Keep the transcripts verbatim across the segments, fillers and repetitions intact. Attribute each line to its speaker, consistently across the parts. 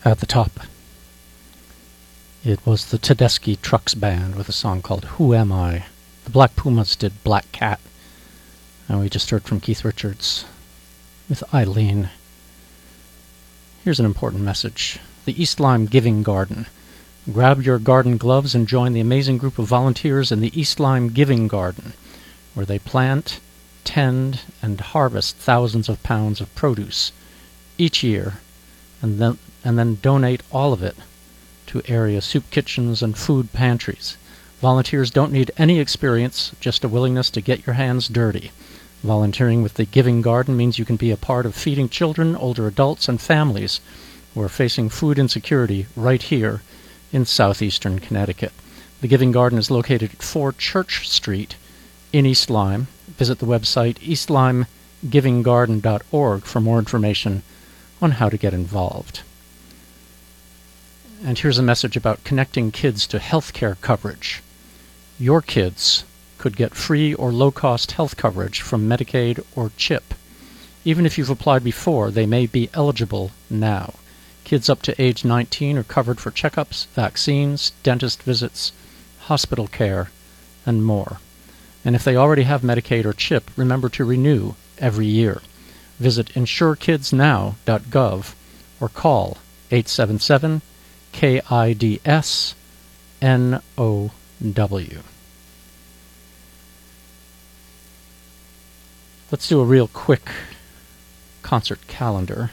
Speaker 1: At the top, it was the Tedeschi Trucks Band with a song called Who Am I? The Black Pumas did Black Cat. And we just heard from Keith Richards with Eileen. Here's an important message. The East Lyme Giving Garden. Grab your garden gloves and join the amazing group of volunteers in the East Lyme Giving Garden, where they plant, tend, and harvest thousands of pounds of produce each year, and then, and then donate all of it to area soup kitchens and food pantries. Volunteers don't need any experience, just a willingness to get your hands dirty. Volunteering with the Giving Garden means you can be a part of feeding children, older adults, and families who are facing food insecurity right here in southeastern Connecticut. The Giving Garden is located at four Church Street in East Lyme. Visit the website east lyme giving garden dot org for more information on how to get involved. And here's a message about connecting kids to health care coverage. Your kids could get free or low-cost health coverage from Medicaid or CHIP. Even if you've applied before, they may be eligible now. Kids up to age nineteen are covered for checkups, vaccines, dentist visits, hospital care, and more. And if they already have Medicaid or CHIP, remember to renew every year. Visit insure kids now dot gov or call eight seven seven K I D S N O W. Let's do a real quick concert calendar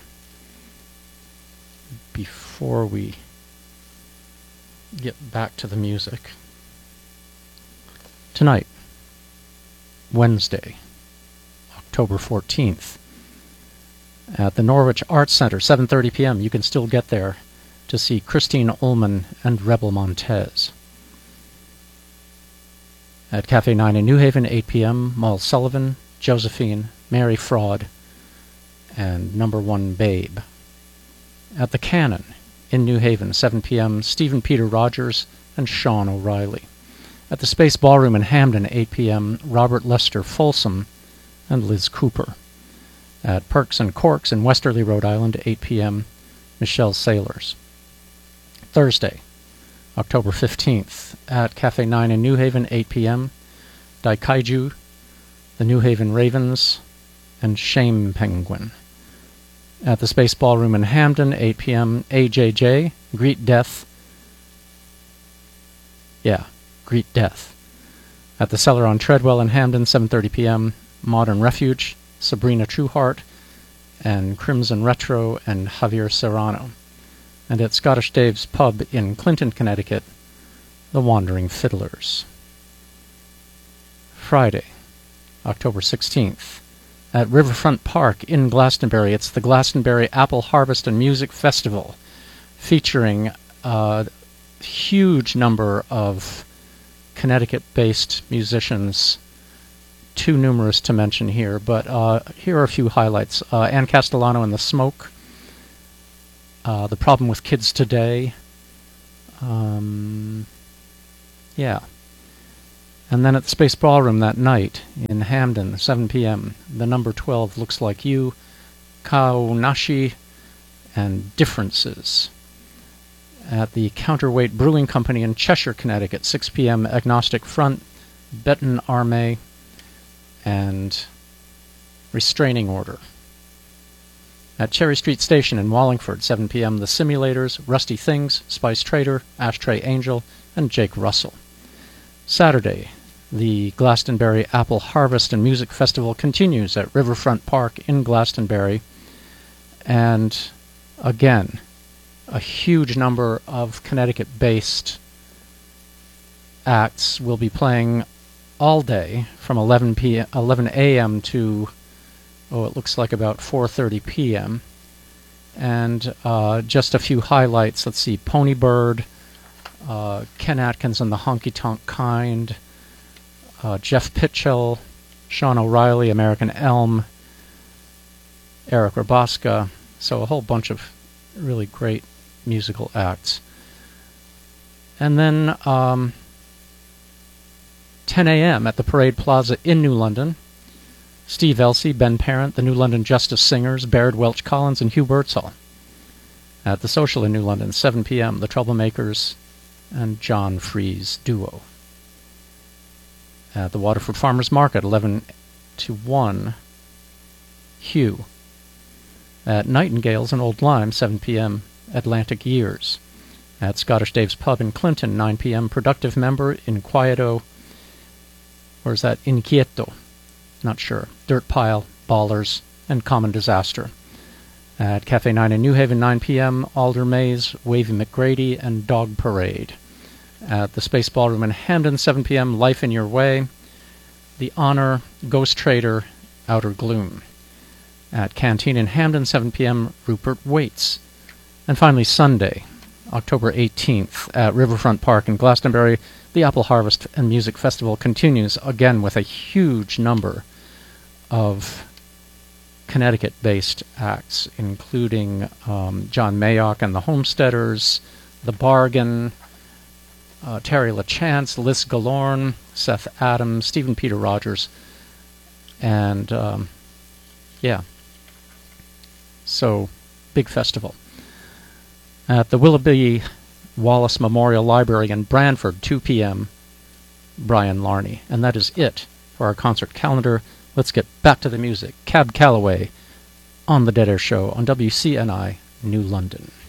Speaker 1: before we get back to the music. Tonight, Wednesday, October fourteenth, at the Norwich Arts Center, seven thirty p.m. You can still get there to see Christine Ullman and Rebel Montez. At Cafe nine in New Haven, eight p.m., Mal Sullivan, Josephine, Mary Fraud, and Number One Babe. At the Cannon in New Haven, seven p.m., Stephen Peter Rogers and Sean O'Reilly. At the Space Ballroom in Hamden, eight p.m., Robert Lester Folsom and Liz Cooper. At Perks and Corks in Westerly, Rhode Island, eight p.m., Michelle Sailors. Thursday, October fifteenth, at Cafe nine in New Haven, eight p.m., Daikaiju, the New Haven Ravens, and Shame Penguin. At the Space Ballroom in Hamden, eight p.m., A J J, Greet Death. Yeah, Greet Death. At the Cellar on Treadwell in Hamden, seven thirty p.m., Modern Refuge, Sabrina Trueheart, and Crimson Retro, and Javier Serrano. And at Scottish Dave's Pub in Clinton, Connecticut, The Wandering Fiddlers. Friday, October sixteenth, at Riverfront Park in Glastonbury, it's the Glastonbury Apple Harvest and Music Festival, featuring a huge number of Connecticut-based musicians, too numerous to mention here, but uh, here are a few highlights. Uh, Ann Castellano and the Smoke, uh, The Problem with Kids Today, um, yeah. And then at the Space Ballroom that night in Hamden, seven p.m., the Number twelve Looks Like You, Kaonashi, and Differences. At the Counterweight Brewing Company in Cheshire, Connecticut, six p.m., Agnostic Front, Benton Arme, and Restraining Order. At Cherry Street Station in Wallingford, seven p.m., The Simulators, Rusty Things, Spice Trader, Ashtray Angel, and Jake Russell. Saturday, the Glastonbury Apple Harvest and Music Festival continues at Riverfront Park in Glastonbury. And again, a huge number of Connecticut-based acts will be playing all day from eleven a.m. to, oh, it looks like about four thirty p.m. And uh, just a few highlights. Let's see, Pony Bird, Uh, Ken Atkins and the Honky Tonk Kind, uh, Jeff Pitchell, Sean O'Reilly, American Elm, Eric Raboska, so a whole bunch of really great musical acts. And then um, ten a.m. at the Parade Plaza in New London, Steve Elsey, Ben Parent, the New London Justice Singers, Baird Welch Collins, and Hugh Birdsall. At the Social in New London, seven p.m., The Troublemakers and John Freeze Duo. At the Waterford Farmers Market, eleven to one, Hugh. At Nightingale's in Old Lyme, seven p.m., Atlantic Years. At Scottish Dave's Pub in Clinton, nine p.m., Productive Member, Inquieto, or is that Inquieto? Not sure. Dirt Pile, Ballers, and Common Disaster. At Cafe nine in New Haven, nine p.m., Alder Maze, Wavy McGrady, and Dog Parade. At the Space Ballroom in Hamden, seven p.m., Life in Your Way, The Honor, Ghost Trader, Outer Gloom. At Canteen in Hamden, seven p.m., Rupert Waits. And finally, Sunday, October eighteenth, at Riverfront Park in Glastonbury, the Apple Harvest and Music Festival continues again with a huge number of Connecticut-based acts, including um, John Mayock and the Homesteaders, The Bargain, uh, Terry LaChance, Liz Galorn, Seth Adams, Stephen Peter Rogers, and um, yeah, so big festival. At the Willoughby Wallace Memorial Library in Branford, two p.m., Brian Larney. And that is it for our concert calendar. Let's get back to the music. Cab Calloway on The Dead Air Show on W C N I, New London.